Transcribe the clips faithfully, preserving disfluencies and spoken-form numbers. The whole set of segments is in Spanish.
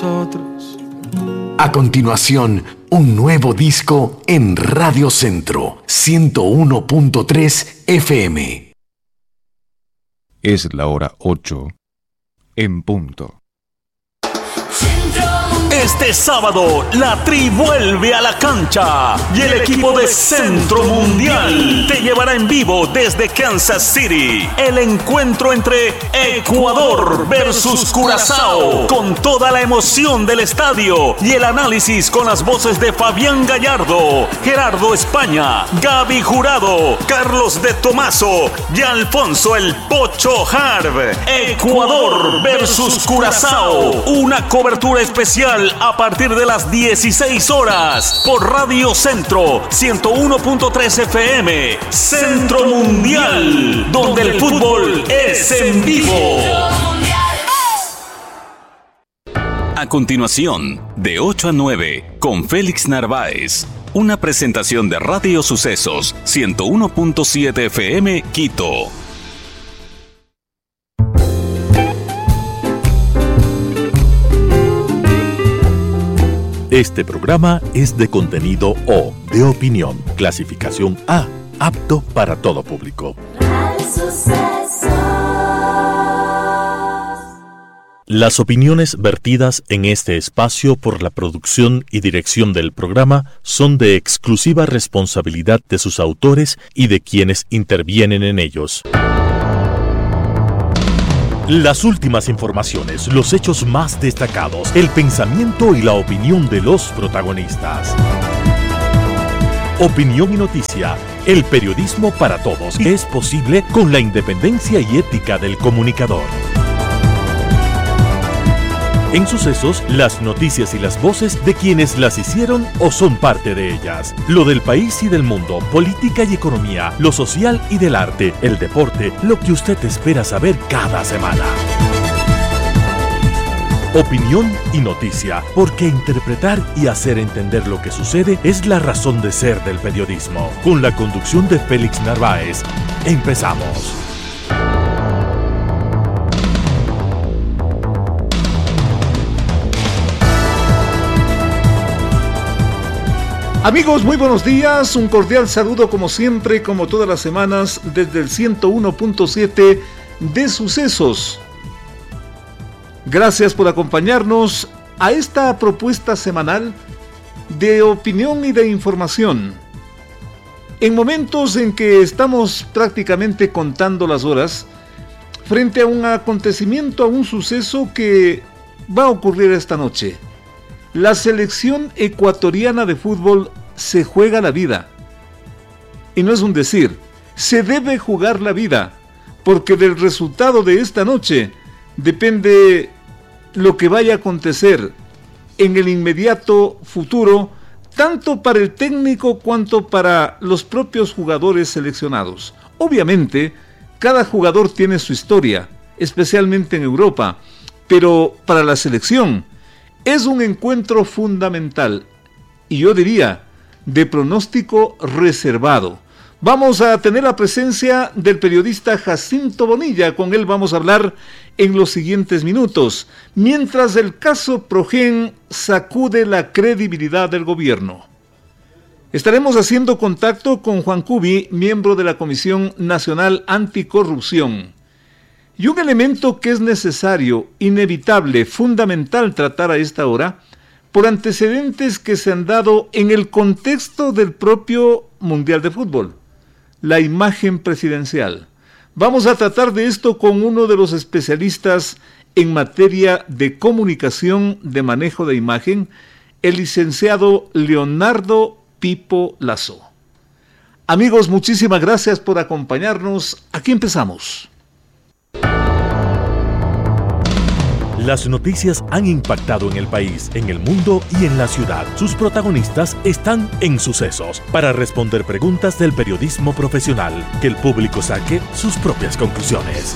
nosotros. A continuación, un nuevo disco en Radio Centro ciento uno punto tres F M. Es la hora ocho en punto. Este sábado, la Tri vuelve a la cancha y el equipo de Centro Mundial te llevará en vivo desde Kansas City el encuentro entre Ecuador versus Curazao, con toda la emoción del estadio y el análisis con las voces de Fabián Gallardo, Gerardo España, Gaby Jurado, Carlos de Tomaso y Alfonso el Pocho Harb. Ecuador versus Curazao, una cobertura especial a partir de las dieciséis horas por Radio Centro ciento uno punto tres F M. Centro Mundial, donde el fútbol es en vivo. A continuación, de ocho a nueve, con Félix Narváez, una presentación de Radio Sucesos ciento uno punto siete F M Quito. Este programa es de contenido O, de opinión, clasificación A, apto para todo público. Las opiniones vertidas en este espacio por la producción y dirección del programa son de exclusiva responsabilidad de sus autores y de quienes intervienen en ellos. Las últimas informaciones, los hechos más destacados, el pensamiento y la opinión de los protagonistas. Opinión y noticia, el periodismo para todos, es posible con la independencia y ética del comunicador. En Sucesos, las noticias y las voces de quienes las hicieron o son parte de ellas. Lo del país y del mundo, política y economía, lo social y del arte, el deporte, lo que usted espera saber cada semana. Opinión y noticia, porque interpretar y hacer entender lo que sucede es la razón de ser del periodismo. Con la conducción de Félix Narváez, empezamos. Amigos, muy buenos días, un cordial saludo como siempre, como todas las semanas, desde el ciento uno punto siete de Sucesos. Gracias por acompañarnos a esta propuesta semanal de opinión y de información. En momentos en que estamos prácticamente contando las horas, frente a un acontecimiento, a un suceso que va a ocurrir esta noche. La selección ecuatoriana de fútbol se juega la vida. Y no es un decir, se debe jugar la vida, porque del resultado de esta noche depende lo que vaya a acontecer en el inmediato futuro, tanto para el técnico cuanto para los propios jugadores seleccionados. Obviamente, cada jugador tiene su historia, especialmente en Europa, pero para la selección es un encuentro fundamental, y yo diría, de pronóstico reservado. Vamos a tener la presencia del periodista Jacinto Bonilla, con él vamos a hablar en los siguientes minutos, mientras el caso Progen sacude la credibilidad del gobierno. Estaremos haciendo contacto con Juan Cubi, miembro de la Comisión Nacional Anticorrupción. Y un elemento que es necesario, inevitable, fundamental tratar a esta hora, por antecedentes que se han dado en el contexto del propio Mundial de Fútbol, la imagen presidencial. Vamos a tratar de esto con uno de los especialistas en materia de comunicación, de manejo de imagen, el licenciado Leonardo Pipo Lazo. Amigos, muchísimas gracias por acompañarnos. Aquí empezamos. Las noticias han impactado en el país, en el mundo y en la ciudad. Sus protagonistas están en Sucesos para responder preguntas del periodismo profesional, que el público saque sus propias conclusiones.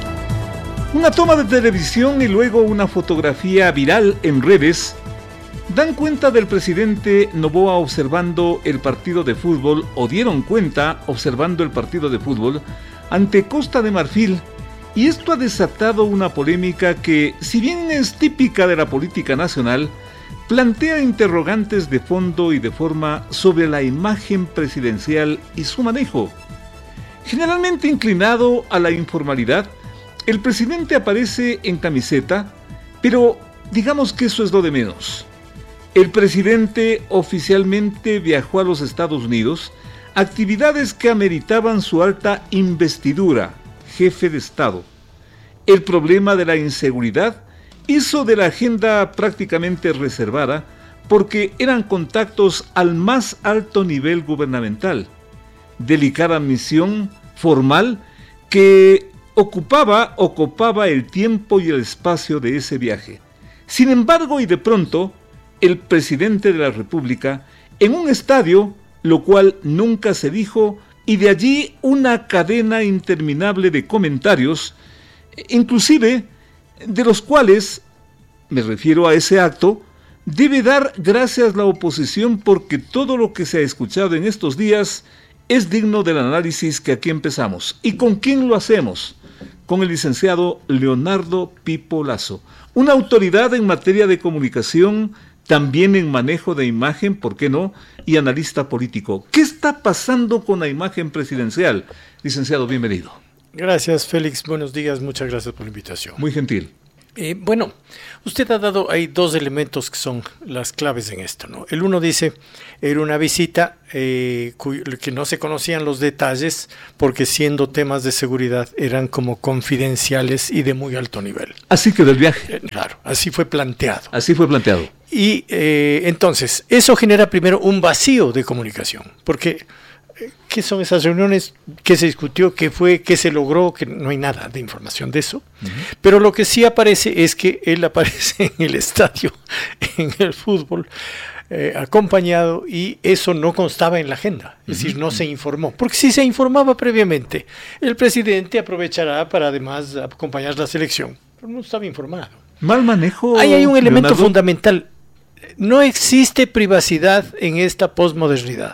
Una toma de televisión y luego una fotografía viral en redes dan cuenta del presidente Noboa observando el partido de fútbol, o dieron cuenta observando el partido de fútbol ante Costa de Marfil, y esto ha desatado una polémica que, si bien es típica de la política nacional, plantea interrogantes de fondo y de forma sobre la imagen presidencial y su manejo. Generalmente inclinado a la informalidad, el presidente aparece en camiseta, pero digamos que eso es lo de menos. El presidente oficialmente viajó a los Estados Unidos, actividades que ameritaban su alta investidura, jefe de Estado. El problema de la inseguridad hizo de la agenda prácticamente reservada porque eran contactos al más alto nivel gubernamental. Delicada misión formal que ocupaba, ocupaba el tiempo y el espacio de ese viaje. Sin embargo, y de pronto, el presidente de la República en un estadio, lo cual nunca se dijo, y de allí una cadena interminable de comentarios, inclusive de los cuales, me refiero a ese acto, debe dar gracias la oposición porque todo lo que se ha escuchado en estos días es digno del análisis que aquí empezamos. ¿Y con quién lo hacemos? Con el licenciado Leonardo Pipo Lazo, una autoridad en materia de comunicación, también en manejo de imagen, ¿por qué no?, y analista político. ¿Qué está pasando con la imagen presidencial? Licenciado, bienvenido. Gracias, Félix. Buenos días. Muchas gracias por la invitación. Muy gentil. Eh, bueno, usted ha dado ahí dos elementos que son las claves en esto, ¿no? El uno dice, era una visita eh, cuyo, que no se conocían los detalles porque siendo temas de seguridad eran como confidenciales y de muy alto nivel. Así quedó el viaje. Eh, claro, así fue planteado. Así fue planteado. Y eh, entonces, eso genera primero un vacío de comunicación, porque ¿qué son esas reuniones? ¿Qué se discutió? ¿Qué fue? ¿Qué se logró? Que no hay nada de información de eso. Uh-huh. Pero lo que sí aparece es que él aparece en el estadio, en el fútbol, eh, acompañado, y eso no constaba en la agenda. Es uh-huh. decir, no se informó. Porque si se informaba previamente, el presidente aprovechará para además acompañar la selección. Pero no estaba informado. Mal manejo. Ahí hay un elemento Leonardo. fundamental. No existe privacidad en esta posmodernidad.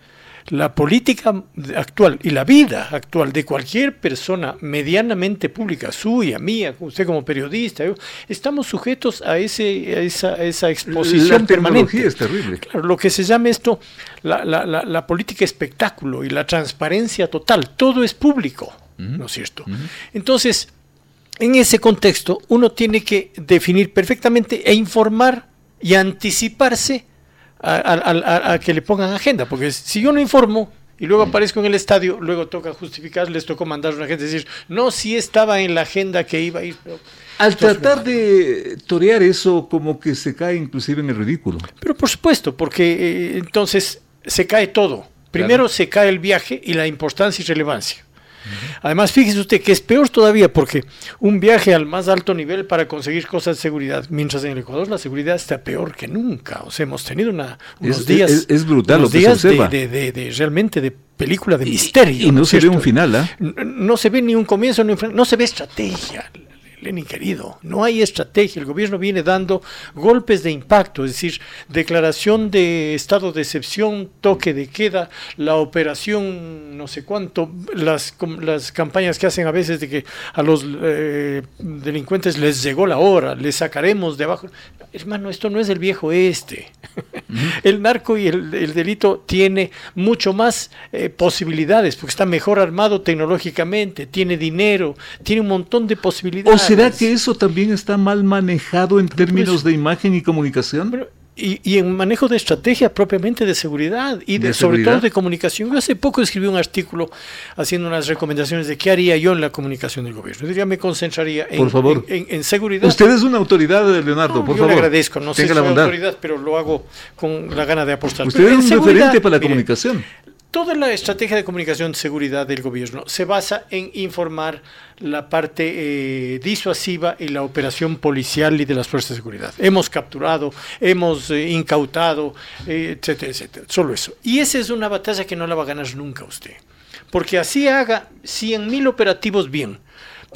La política actual y la vida actual de cualquier persona medianamente pública, suya, mía, usted como periodista, yo, estamos sujetos a, ese, a, esa, a esa exposición la permanente. Es terrible. Claro, lo que se llama esto la, la, la, la política espectáculo y la transparencia total, todo es público, uh-huh. ¿no es cierto? Uh-huh. Entonces, en ese contexto, uno tiene que definir perfectamente e informar y anticiparse A, a, a, a que le pongan agenda, porque si yo no informo y luego aparezco en el estadio, luego toca justificar, les tocó mandar una gente decir, no, sí estaba en la agenda que iba a ir. Pero al tratar de torear eso, como que se cae inclusive en el ridículo. Pero por supuesto, porque eh, entonces se cae todo. Primero claro. se cae el viaje y la importancia y relevancia. Además, fíjese usted que es peor todavía porque un viaje al más alto nivel para conseguir cosas de seguridad, mientras en el Ecuador la seguridad está peor que nunca. O sea, hemos tenido una, unos es, días, es, es brutal unos lo que días se observa. de, de, de, de realmente de película de misterio. Y, y no, ¿no se ve un final, ¿ah? ¿eh? No, no se ve ni un comienzo, ni un final, no se ve estrategia. Lenin querido, no hay estrategia, el gobierno viene dando golpes de impacto, es decir, declaración de estado de excepción, toque de queda, la operación no sé cuánto, las, las campañas que hacen a veces de que a los eh, delincuentes les llegó la hora, les sacaremos de abajo. Hermano, esto no es el viejo este. Uh-huh. El narco y el, el delito tiene mucho más eh, posibilidades, porque está mejor armado tecnológicamente, tiene dinero, tiene un montón de posibilidades. ¿O será que eso también está mal manejado en términos pues, de imagen y comunicación? Pero, y, y en manejo de estrategia propiamente de seguridad y de, de sobre seguridad. todo de comunicación. Yo hace poco escribí un artículo haciendo unas recomendaciones de qué haría yo en la comunicación del gobierno. Yo ya me concentraría en, por favor. en, en, en seguridad. Usted es una autoridad, Leonardo, no, por yo favor. Yo le agradezco, no Tenga sé si soy bondad. autoridad, pero lo hago con la gana de apostar. Usted pero es un referente para la mire, comunicación. Toda la estrategia de comunicación de seguridad del gobierno se basa en informar la parte eh, disuasiva y la operación policial y de las fuerzas de seguridad. Hemos capturado, hemos eh, incautado, eh, etcétera, etcétera. Solo eso. Y esa es una batalla que no la va a ganar nunca usted. Porque así haga cien mil operativos bien,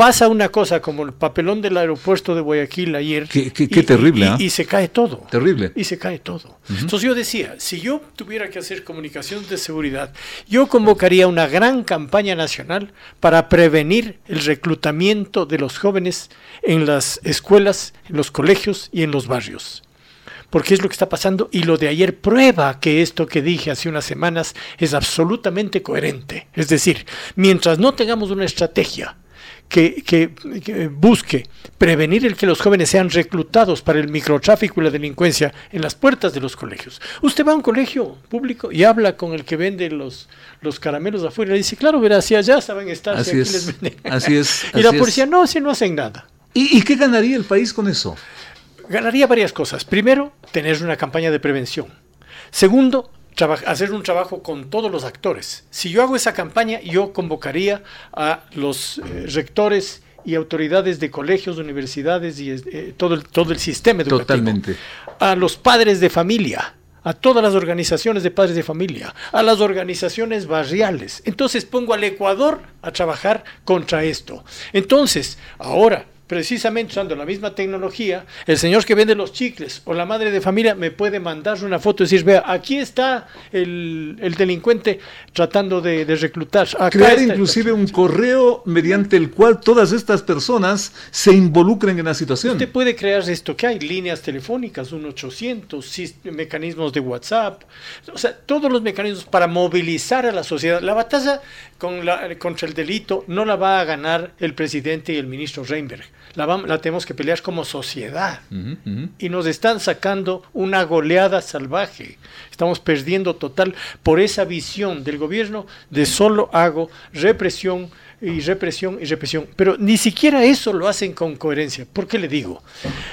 pasa una cosa como el papelón del aeropuerto de Guayaquil ayer. Qué, qué, qué y, terrible, ¿eh? y, y se cae todo. Terrible. Y se cae todo. Uh-huh. Entonces yo decía, si yo tuviera que hacer comunicación de seguridad, yo convocaría una gran campaña nacional para prevenir el reclutamiento de los jóvenes en las escuelas, en los colegios y en los barrios. Porque es lo que está pasando, y lo de ayer prueba que esto que dije hace unas semanas es absolutamente coherente. Es decir, mientras no tengamos una estrategia que, que, que busque prevenir el que los jóvenes sean reclutados para el microtráfico y la delincuencia en las puertas de los colegios. Usted va a un colegio público y habla con el que vende los, los caramelos afuera y le dice, claro, verás, si allá saben estar, así si aquí es, les venden. Así es. Y así la policía, es. no, si no hacen nada. ¿Y, ¿Y qué ganaría el país con eso? Ganaría varias cosas. Primero, tener una campaña de prevención. Segundo, traba- hacer un trabajo con todos los actores. Si yo hago esa campaña, yo convocaría a los eh, rectores y autoridades de colegios, universidades y eh, todo, el, todo el sistema educativo. Totalmente. A los padres de familia, a todas las organizaciones de padres de familia, a las organizaciones barriales. Entonces pongo al Ecuador a trabajar contra esto. Entonces, ahora, precisamente usando la misma tecnología, el señor que vende los chicles o la madre de familia me puede mandar una foto y decir, vea, aquí está el, el delincuente tratando de, de reclutar. Acá Crear está inclusive un correo mediante el cual todas estas personas se involucren en la situación. Usted puede crear esto que hay, líneas telefónicas, uno ochocientos, mecanismos de WhatsApp, o sea, todos los mecanismos para movilizar a la sociedad. La batalla con la, contra el delito no la va a ganar el presidente y el ministro Reinberg. La, vamos, la tenemos que pelear como sociedad. Uh-huh, uh-huh. Y nos están sacando una goleada salvaje. Estamos perdiendo total por esa visión del gobierno de solo hago represión y represión y represión. Pero ni siquiera eso lo hacen con coherencia. ¿Por qué le digo?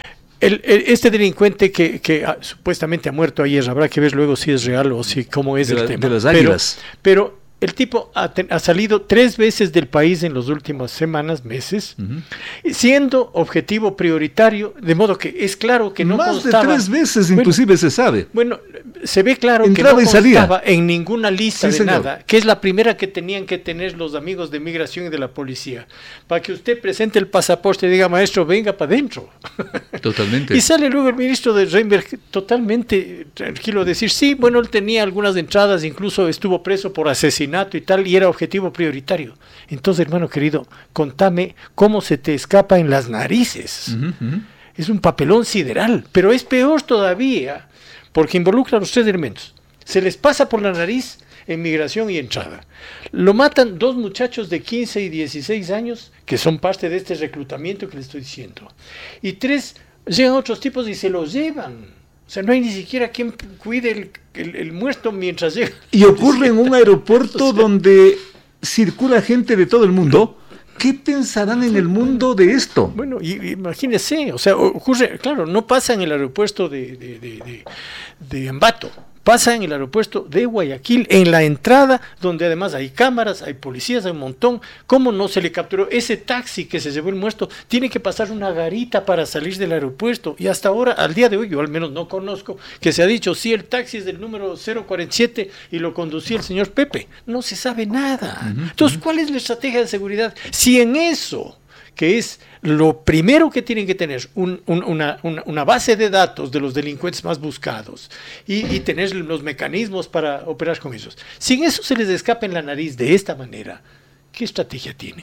El, el, este delincuente que, que ah, supuestamente ha muerto ayer, habrá que ver luego si es real o si cómo es de el la, tema. De las águilas. Pero, pero el tipo ha, ten, ha salido tres veces del país en las últimas semanas, meses, uh-huh. siendo objetivo prioritario, de modo que es claro que no Más constaba... de tres veces inclusive bueno, se sabe. Bueno, se ve claro Entraba que no y salía. constaba en ninguna lista sí, de señor. nada, que es la primera que tenían que tener los amigos de migración y de la policía, para que usted presente el pasaporte y diga, maestro, venga para adentro. Totalmente. Y sale luego el ministro de Reinberg totalmente tranquilo a decir, sí, bueno, él tenía algunas entradas, incluso estuvo preso por asesinato y tal, y era objetivo prioritario. Entonces, hermano querido, contame cómo se te escapa en las narices. Uh-huh, uh-huh. Es un papelón sideral, pero es peor todavía, porque involucra los tres elementos. Se les pasa por la nariz en migración y entrada. Lo matan dos muchachos de quince y dieciséis años, que son parte de este reclutamiento que le estoy diciendo. Y tres, llegan otros tipos y se los llevan. O sea, no hay ni siquiera quien cuide el, el, el muerto mientras llega. Y ocurre en un aeropuerto o sea, donde circula gente de todo el mundo. ¿Qué pensarán en el mundo de esto? Bueno, y, imagínese, o sea, ocurre, claro, no pasa en el aeropuerto de, de, de, de, de Ambato. Pasa en el aeropuerto de Guayaquil, en la entrada, donde además hay cámaras, hay policías, hay un montón. ¿Cómo no se le capturó? Ese taxi que se llevó el muerto tiene que pasar una garita para salir del aeropuerto. Y hasta ahora, al día de hoy, yo al menos no conozco que se ha dicho, sí, el taxi es del número cero cuarenta y siete y lo conducía el señor Pepe. No se sabe nada. Uh-huh, Entonces, uh-huh. ¿cuál es la estrategia de seguridad? Si en eso, que es lo primero que tienen que tener, un, un, una, una, una base de datos de los delincuentes más buscados y, y tener los mecanismos para operar con esos. Si en eso se les escapa en la nariz de esta manera, ¿qué estrategia tienen?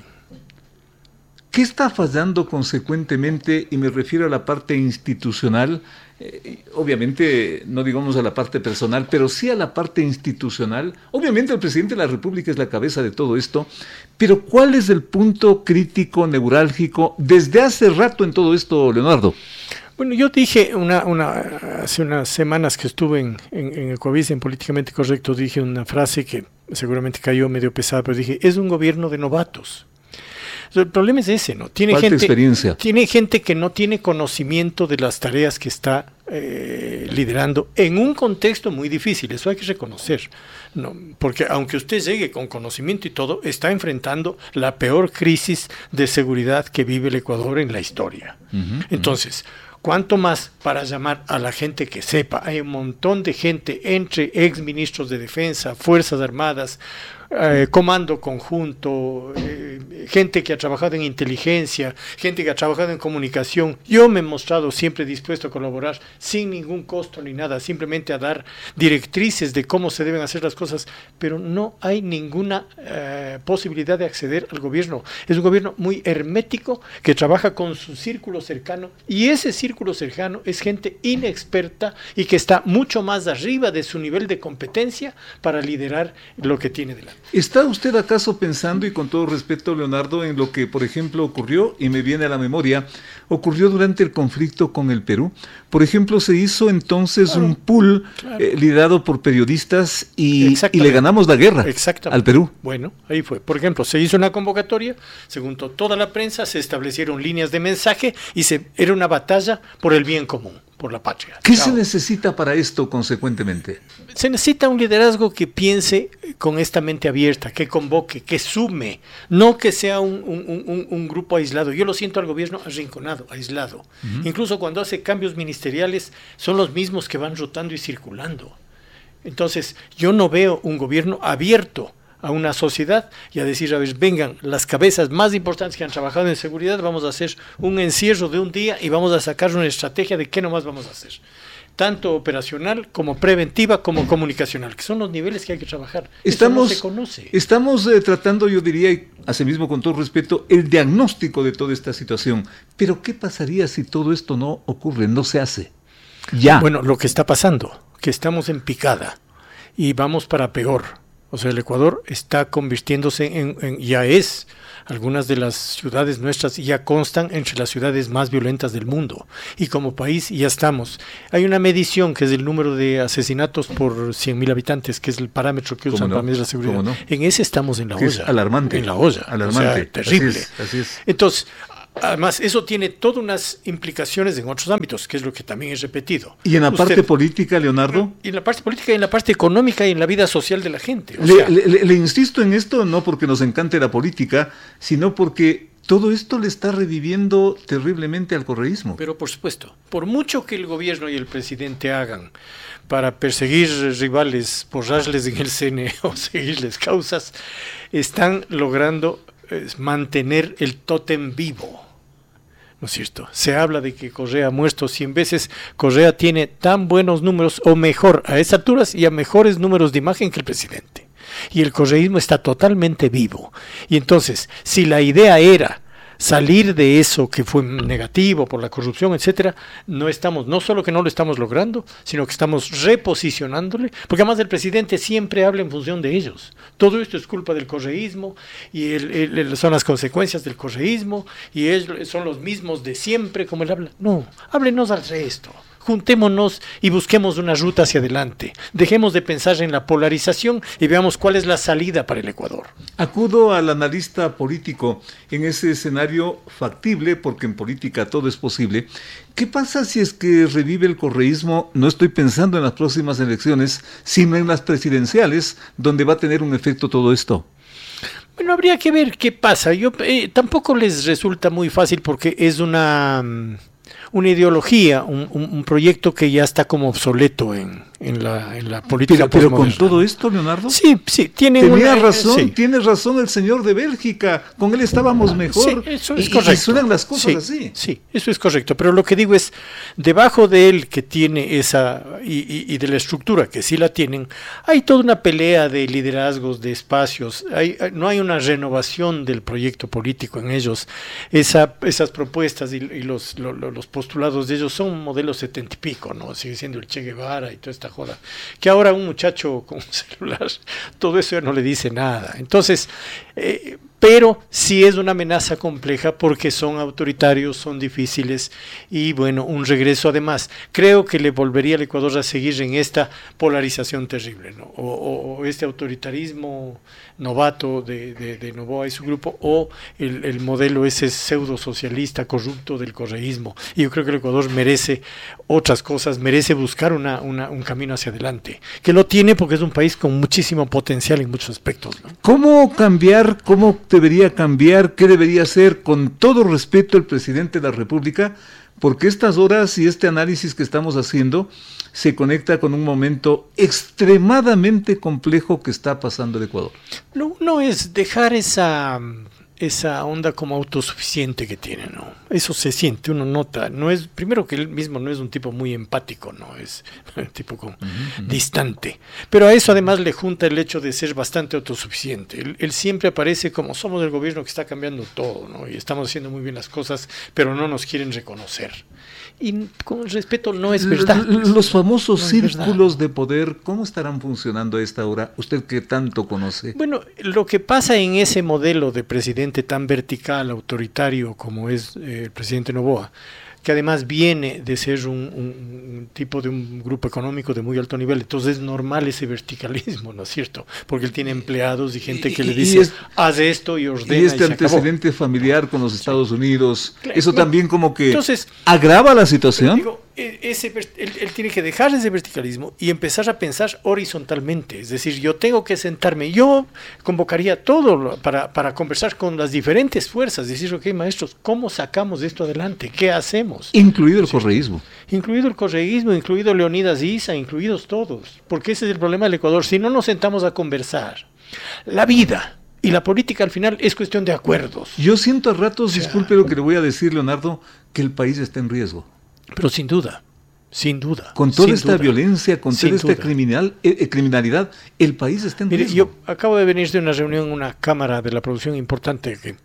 ¿Qué está fallando consecuentemente? Y me refiero a la parte institucional, eh, obviamente no digamos a la parte personal, pero sí a la parte institucional. Obviamente el presidente de la República es la cabeza de todo esto, pero ¿cuál es el punto crítico, neurálgico, desde hace rato en todo esto, Leonardo? Bueno, yo dije una, una, hace unas semanas que estuve en, en, en Ecoavisa, en Políticamente Correcto, dije una frase que seguramente cayó medio pesada, pero dije, es un gobierno de novatos. El problema es ese, ¿no? Tiene Falta gente, experiencia. Tiene gente que no tiene conocimiento de las tareas que está eh, liderando en un contexto muy difícil, eso hay que reconocer, ¿no? Porque aunque usted llegue con conocimiento y todo, está enfrentando la peor crisis de seguridad que vive el Ecuador en la historia. Uh-huh, Entonces, uh-huh. ¿cuánto más para llamar a la gente que sepa? Hay un montón de gente entre ex ministros de defensa, Fuerzas Armadas, eh, comando conjunto, eh, gente que ha trabajado en inteligencia, gente que ha trabajado en comunicación. Yo me he mostrado siempre dispuesto a colaborar sin ningún costo ni nada, simplemente a dar directrices de cómo se deben hacer las cosas, pero no hay ninguna eh, posibilidad de acceder al gobierno. Es un gobierno muy hermético que trabaja con su círculo cercano, y ese círculo cercano es gente inexperta y que está mucho más arriba de su nivel de competencia para liderar lo que tiene delante. ¿Está usted acaso pensando, y con todo respeto, Leonardo, en lo que, por ejemplo, ocurrió, y me viene a la memoria, ocurrió durante el conflicto con el Perú? Por ejemplo, se hizo entonces claro, un pool claro. eh, liderado por periodistas y, y le ganamos la guerra al Perú. Bueno, ahí fue. Por ejemplo, se hizo una convocatoria, se juntó toda la prensa, se establecieron líneas de mensaje y se era una batalla por el bien común, por la patria. ¿Qué Chao. se necesita para esto consecuentemente? Se necesita un liderazgo que piense con esta mente abierta, que convoque, que sume, no que sea un, un, un, un grupo aislado. Yo lo siento al gobierno arrinconado, aislado. Uh-huh. Incluso cuando hace cambios ministeriales son los mismos que van rotando y circulando. Entonces yo no veo un gobierno abierto a una sociedad y a decir, a ver, vengan las cabezas más importantes que han trabajado en seguridad, vamos a hacer un encierro de un día y vamos a sacar una estrategia de qué nomás vamos a hacer, tanto operacional como preventiva como comunicacional, que son los niveles que hay que trabajar. Estamos, Eso no se conoce. Estamos eh, tratando, yo diría, y asimismo con todo respeto, el diagnóstico de toda esta situación, pero ¿qué pasaría si todo esto no ocurre, no se hace? Ya. Bueno, lo que está pasando, que estamos en picada y vamos para peor. O sea, el Ecuador está convirtiéndose en, en, ya es, algunas de las ciudades nuestras ya constan entre las ciudades más violentas del mundo. Y como país ya estamos. Hay una medición que es el número de asesinatos por cien mil habitantes, que es el parámetro que usan no? para medir la seguridad. No? En ese estamos en la olla. Es alarmante. En la olla. Alarmante. O sea, terrible. Así es, así es. Entonces, además, eso tiene todas unas implicaciones en otros ámbitos, que es lo que también es repetido. ¿Y en la Usted, parte política, Leonardo? Y en la parte política y en la parte económica y en la vida social de la gente. O le, sea, le, le, le insisto en esto, no porque nos encante la política, sino porque todo esto le está reviviendo terriblemente al correísmo. Pero por supuesto, por mucho que el gobierno y el presidente hagan para perseguir rivales, borrarles en el C N E o seguirles causas, están logrando eh, mantener el tótem vivo. ¿No es cierto? Se habla de que Correa ha muerto cien veces. Correa tiene tan buenos números, o mejor, a esas alturas y a mejores números de imagen que el presidente. Y el correísmo está totalmente vivo. Y entonces, si la idea era salir de eso que fue negativo por la corrupción, etcétera, no estamos, no solo que no lo estamos logrando, sino que estamos reposicionándole, porque además el presidente siempre habla en función de ellos. Todo esto es culpa del correísmo y el, el, son las consecuencias del correísmo y ellos son los mismos de siempre, como él habla. No, háblenos al resto. Juntémonos y busquemos una ruta hacia adelante. Dejemos de pensar en la polarización y veamos cuál es la salida para el Ecuador. Acudo al analista político en ese escenario factible, porque en política todo es posible. ¿Qué pasa si es que revive el correísmo? No estoy pensando en las próximas elecciones, sino en las presidenciales, donde va a tener un efecto todo esto. Bueno, habría que ver qué pasa. Yo eh, tampoco les resulta muy fácil porque es una... una ideología, un, un, un proyecto que ya está como obsoleto en, en, la, en la política. Pero, pero con todo esto, Leonardo, sí, sí, tiene tenía una, razón, sí. tiene razón el señor de Bélgica, con él estábamos mejor, sí, eso es y, correcto. y suenan las cosas sí, así. Sí, eso es correcto, pero lo que digo es, debajo de él que tiene esa, y, y, y de la estructura que sí la tienen, hay toda una pelea de liderazgos, de espacios, hay, no hay una renovación del proyecto político en ellos, esa, esas propuestas y, y los, los, los postulados de ellos son un modelo setenta y pico, ¿no? Sigue siendo el Che Guevara y toda esta joda. Que ahora un muchacho con un celular, todo eso ya no le dice nada. Entonces, eh, pero sí es una amenaza compleja porque son autoritarios, son difíciles y bueno, un regreso además. Creo que le volvería al Ecuador a seguir en esta polarización terrible, ¿no? O, o, o este autoritarismo novato de, de, de Noboa y su grupo, o el, el modelo ese pseudo socialista corrupto del correísmo. Y yo creo que el Ecuador merece otras cosas, merece buscar una, una, un camino hacia adelante, que lo tiene porque es un país con muchísimo potencial en muchos aspectos, ¿no? ¿Cómo cambiar, cómo debería cambiar, qué debería hacer con todo respeto el presidente de la República? Porque estas horas y este análisis que estamos haciendo se conecta con un momento extremadamente complejo que está pasando el Ecuador. No, no es dejar esa, esa onda como autosuficiente que tiene, ¿no? Eso se siente, uno nota. No es, primero que él mismo no es un tipo muy empático, ¿no? Es un tipo como uh-huh. distante. Pero a eso además le junta el hecho de ser bastante autosuficiente. Él, él siempre aparece como somos el gobierno que está cambiando todo, ¿no? Y estamos haciendo muy bien las cosas, pero no nos quieren reconocer. Y con el respeto no es verdad. Los famosos no círculos de poder, ¿cómo estarán funcionando a esta hora? Usted que tanto conoce. Bueno, lo que pasa en ese modelo de presidente tan vertical, autoritario como es eh, el presidente Noboa, que además viene de ser un, un, un tipo de un grupo económico de muy alto nivel, entonces es normal ese verticalismo, ¿no es cierto? Porque él tiene empleados y gente que y, le dice, es, haz esto y ordena. Y este y antecedente familiar con los Estados sí. Unidos, claro, eso claro. también como que entonces, agrava la situación. Digo, ese, él, él tiene que dejar ese verticalismo y empezar a pensar horizontalmente, es decir, yo tengo que sentarme, yo convocaría todo para, para conversar con las diferentes fuerzas, decir, ok, maestros, ¿cómo sacamos esto adelante? ¿Qué hacemos? Incluido el sí. correísmo. Incluido el correísmo, incluido Leonidas Issa, incluidos todos, porque ese es el problema del Ecuador, si no nos sentamos a conversar, la vida y la política al final es cuestión de acuerdos. Yo siento a ratos, o sea, disculpe lo que le voy a decir, Leonardo, que el país está en riesgo. Pero sin duda, sin duda. Con toda sin esta duda, violencia, con toda esta criminal, eh, criminalidad, el país está en Mire, riesgo. Yo acabo de venir de una reunión en una cámara de la producción importante que,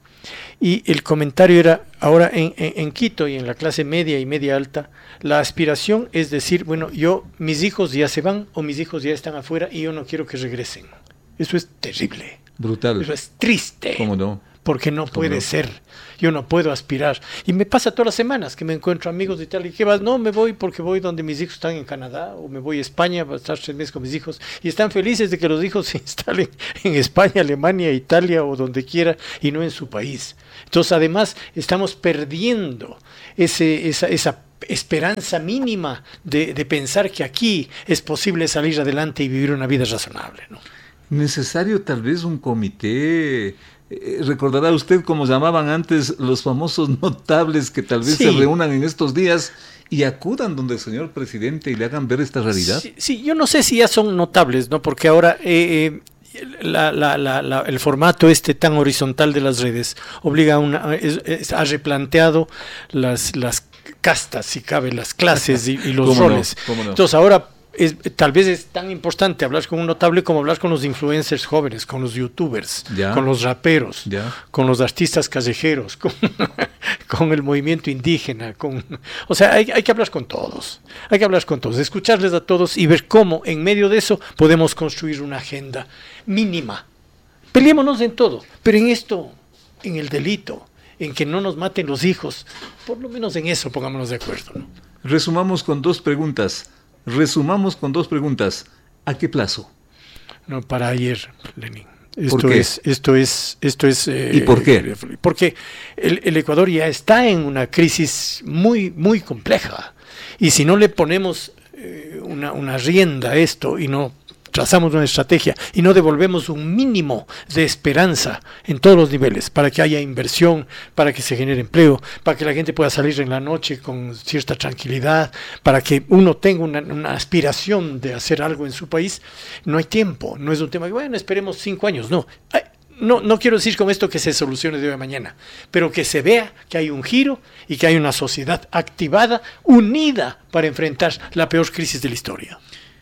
y el comentario era, ahora en, en, en Quito y en la clase media y media alta, la aspiración es decir, bueno, yo, mis hijos ya se van o mis hijos ya están afuera y yo no quiero que regresen. Eso es terrible. Brutal. Eso es triste. ¿Cómo no? Porque no puede no? ser, yo no puedo aspirar. Y me pasa todas las semanas que me encuentro amigos de Italia y que vas, no, me voy porque voy donde mis hijos están en Canadá, o me voy a España para estar tres meses con mis hijos, y están felices de que los hijos se instalen en España, Alemania, Italia o donde quiera, y no en su país. Entonces además estamos perdiendo ese, esa, esa esperanza mínima de, de pensar que aquí es posible salir adelante y vivir una vida razonable, ¿no? Necesario tal vez un comité. Eh, recordará usted cómo llamaban antes los famosos notables que tal vez sí. se reúnan en estos días y acudan donde el señor presidente y le hagan ver esta realidad. Sí, sí, yo no sé si ya son notables, ¿no? Porque ahora eh, eh, la, la, la, la, el formato este tan horizontal de las redes obliga a una, es, es, ha replanteado las, las castas, si cabe, las clases y, y los ¿Cómo roles. No? ¿Cómo no? Entonces ahora Es, tal vez es tan importante hablar con un notable como hablar con los influencers jóvenes, con los youtubers, ya. con los raperos, ya. con los artistas callejeros, con, con el movimiento indígena, con, o sea, hay, hay que hablar con todos, hay que hablar con todos, escucharles a todos y ver cómo en medio de eso podemos construir una agenda mínima. Peleémonos en todo, pero en esto, en el delito, en que no nos maten los hijos, por lo menos en eso pongámonos de acuerdo, ¿no? Resumamos con dos preguntas. Resumamos con dos preguntas. ¿A qué plazo? No, para ayer, Lenin. ¿Por Esto qué? es, esto es, esto es. Eh, ¿Y por qué? Porque el, el Ecuador ya está en una crisis muy, muy compleja. Y si no le ponemos eh, una, una rienda a esto y no trazamos una estrategia y no devolvemos un mínimo de esperanza en todos los niveles para que haya inversión, para que se genere empleo, para que la gente pueda salir en la noche con cierta tranquilidad, para que uno tenga una, una aspiración de hacer algo en su país, no hay tiempo. No es un tema que, bueno, esperemos cinco años, no. No, no quiero decir con esto que se solucione de hoy a mañana, pero que se vea que hay un giro y que hay una sociedad activada, unida para enfrentar la peor crisis de la historia.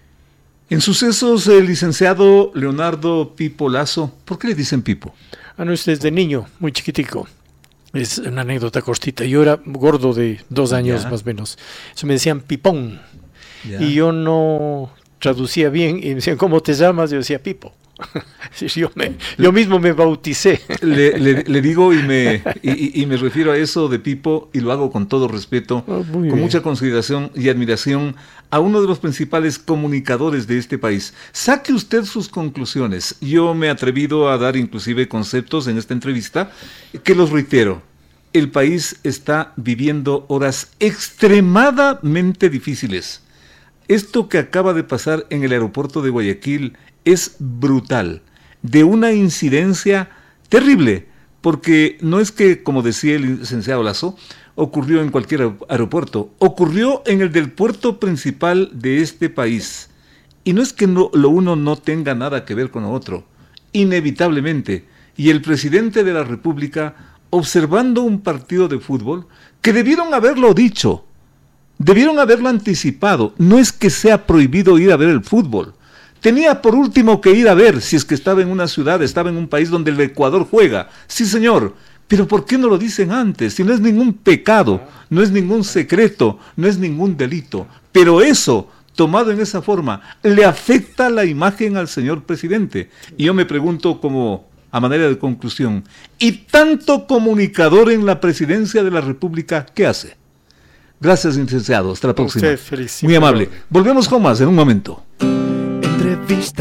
En sucesos, el licenciado Leonardo Pipo Lazo, ¿por qué le dicen Pipo? Ah, no, es desde niño, muy chiquitico. Es una anécdota cortita. Yo era gordo de dos años ya. más o menos. Eso me decían Pipón. Ya. Y yo no traducía bien y me decían, ¿cómo te llamas? Yo decía Pipo. yo, me, yo mismo me bauticé. Le, le, le digo y me, y, y me refiero a eso de Pipo y lo hago con todo respeto, oh, con bien. mucha consideración y admiración a uno de los principales comunicadores de este país. Saque usted sus conclusiones. Yo me he atrevido a dar inclusive conceptos en esta entrevista que los reitero. El país está viviendo horas extremadamente difíciles. Esto que acaba de pasar en el aeropuerto de Guayaquil es brutal, de una incidencia terrible, porque no es que, como decía el licenciado Lazo, ocurrió en cualquier aeropuerto, ocurrió en el del puerto principal de este país. Y no es que no, lo uno no tenga nada que ver con lo otro, inevitablemente. Y el presidente de la República, observando un partido de fútbol, que debieron haberlo dicho, debieron haberlo anticipado. No es que sea prohibido ir a ver el fútbol. Tenía por último que ir a ver si es que estaba en una ciudad, estaba en un país donde el Ecuador juega. Sí, señor, pero ¿por qué no lo dicen antes? Si no es ningún pecado, no es ningún secreto, no es ningún delito. Pero eso, tomado en esa forma, le afecta la imagen al señor presidente. Y yo me pregunto como a manera de conclusión, ¿y tanto comunicador en la presidencia de la República qué hace? Gracias, licenciado. Hasta la próxima. Usted, muy amable. Volvemos con más en un momento. Entrevista.